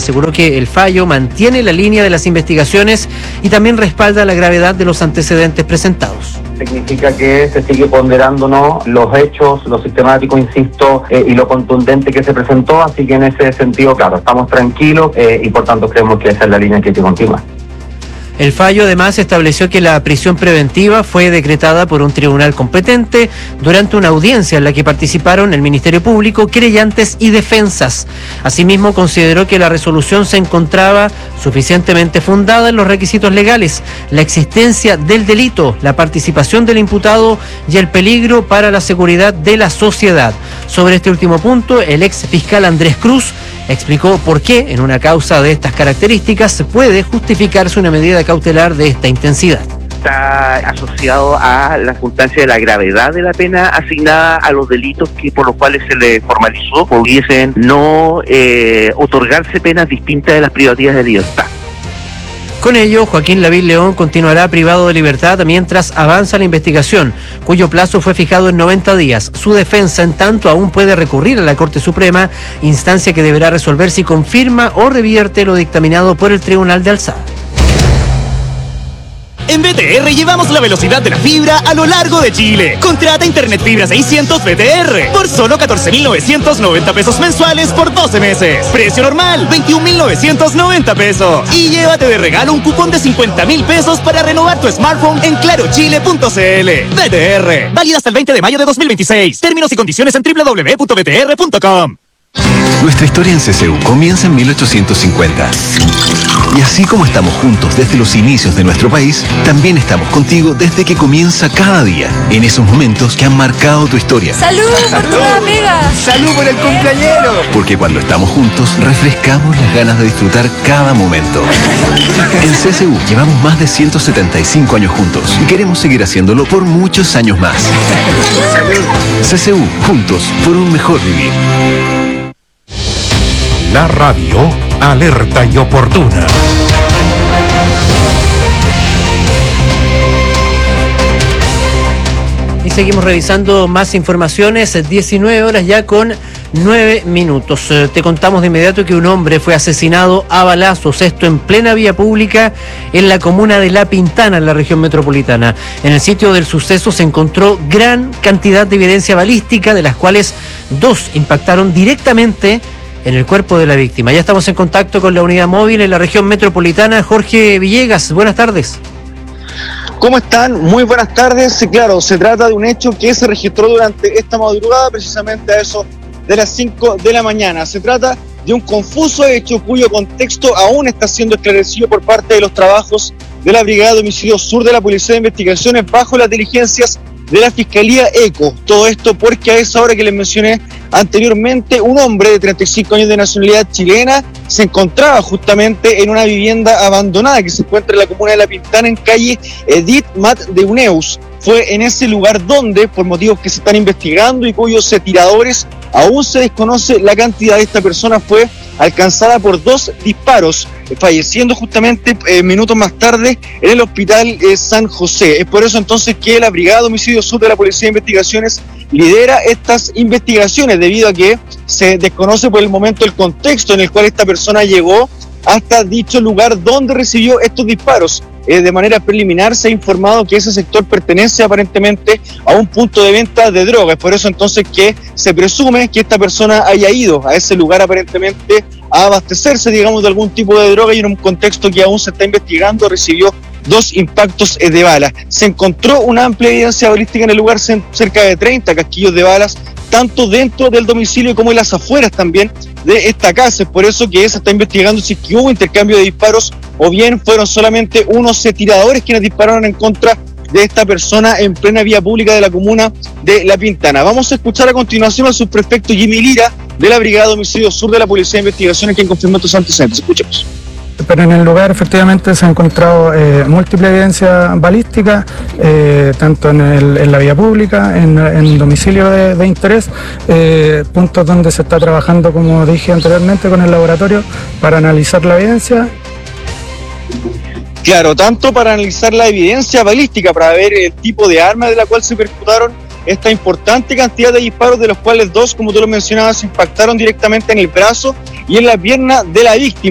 aseguró que el fallo mantiene la línea de las investigaciones y también respalda la gravedad de los antecedentes presentados. Significa que se sigue ponderando, ¿no?, los hechos, lo sistemático, insisto, y lo contundente que se presentó, así que en ese sentido, claro, estamos tranquilos y por tanto creemos que esa es la línea que hay que continuar. El fallo además estableció que la prisión preventiva fue decretada por un tribunal competente durante una audiencia en la que participaron el Ministerio Público, querellantes y defensas. Asimismo, consideró que la resolución se encontraba suficientemente fundada en los requisitos legales, la existencia del delito, la participación del imputado y el peligro para la seguridad de la sociedad. Sobre este último punto, el ex fiscal Andrés Cruz explicó por qué en una causa de estas características puede justificarse una medida cautelar de esta intensidad. Está asociado a la circunstancia de la gravedad de la pena asignada a los delitos por los cuales se le formalizó, pudiesen no otorgarse penas distintas de las privativas de libertad. Con ello, Joaquín Lavín León continuará privado de libertad mientras avanza la investigación, cuyo plazo fue fijado en 90 días. Su defensa, en tanto, aún puede recurrir a la Corte Suprema, instancia que deberá resolver si confirma o revierte lo dictaminado por el Tribunal de Alzada. En BTR llevamos la velocidad de la fibra a lo largo de Chile. Contrata Internet Fibra 600 BTR por solo 14,990 pesos mensuales por 12 meses. Precio normal, 21,990 pesos. Y llévate de regalo un cupón de 50,000 pesos para renovar tu smartphone en clarochile.cl. BTR, válida hasta el 20 de mayo de 2026. Términos y condiciones en www.btr.com. Nuestra historia en CCU comienza en 1850. Y así como estamos juntos desde los inicios de nuestro país, también estamos contigo desde que comienza cada día, en esos momentos que han marcado tu historia. ¡Salud por tu nueva pega! ¡Salud por el cumpleañero! Porque cuando estamos juntos, refrescamos las ganas de disfrutar cada momento. En CCU llevamos más de 175 años juntos y queremos seguir haciéndolo por muchos años más. CCU, juntos por un mejor vivir. La radio, alerta y oportuna. Y seguimos revisando más informaciones, 19 horas ya con 9 minutos. Te contamos de inmediato que un hombre fue asesinado a balazos, esto en plena vía pública en la comuna de La Pintana, en la región metropolitana. En el sitio del suceso se encontró gran cantidad de evidencia balística, de las cuales 2 impactaron directamente en el cuerpo de la víctima. Ya estamos en contacto con la unidad móvil en la región metropolitana. Jorge Villegas, buenas tardes. ¿Cómo están? Muy buenas tardes. Claro, se trata de un hecho que se registró durante esta madrugada, precisamente a eso de las 5 de la mañana. Se trata de un confuso hecho cuyo contexto aún está siendo esclarecido por parte de los trabajos de la Brigada de Homicidio Sur de la Policía de Investigaciones bajo las diligencias de la Fiscalía ECO. Todo esto porque a esa hora que les mencioné anteriormente, un hombre de 35 años de nacionalidad chilena se encontraba justamente en una vivienda abandonada que se encuentra en la comuna de La Pintana, en calle Edith Mat de Uneus. Fue en ese lugar donde, por motivos que se están investigando y cuyos tiradores aún se desconoce la cantidad, de esta persona fue alcanzada por 2 disparos, falleciendo justamente minutos más tarde en el hospital San José. Es por eso entonces que la Brigada de Homicidio Sur de la Policía de Investigaciones lidera estas investigaciones, debido a que se desconoce por el momento el contexto en el cual esta persona llegó hasta dicho lugar donde recibió estos disparos. De manera preliminar se ha informado que ese sector pertenece aparentemente a un punto de venta de drogas. Por eso entonces que se presume que esta persona haya ido a ese lugar aparentemente a abastecerse, digamos, de algún tipo de droga, y en un contexto que aún se está investigando recibió 2 impactos de bala. Se encontró una amplia evidencia balística en el lugar, cerca de 30 casquillos de balas, tanto dentro del domicilio como en las afueras también de esta casa. Es por eso que se está investigando si hubo intercambio de disparos o bien fueron solamente unos tiradores quienes dispararon en contra de esta persona en plena vía pública de la comuna de La Pintana. Vamos a escuchar a continuación al subprefecto Jimmy Lira de la Brigada de Homicidio Sur de la Policía de Investigaciones, quien confirmó estos antecedentes. Escuchemos. Pero en el lugar efectivamente se ha encontrado múltiple evidencia balística, tanto en la vía pública, en domicilio de interés, puntos donde se está trabajando, como dije anteriormente, con el laboratorio para analizar la evidencia. Claro, tanto para analizar la evidencia balística, para ver el tipo de arma de la cual se percutaron esta importante cantidad de disparos, de los cuales 2, como tú lo mencionabas, impactaron directamente en el brazo y en la pierna de la víctima.